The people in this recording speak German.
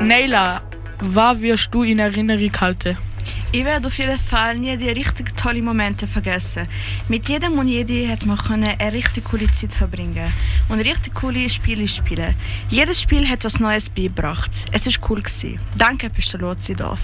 Neila, was wirst du in Erinnerung halten? Ich werde auf jeden Fall nie die richtig tollen Momente vergessen. Mit jedem und jede hat man eine richtig coole Zeit verbringen und richtig coole Spiele spielen. Jedes Spiel hat etwas Neues beigebracht. Es war cool. Danke, Pestalozzi.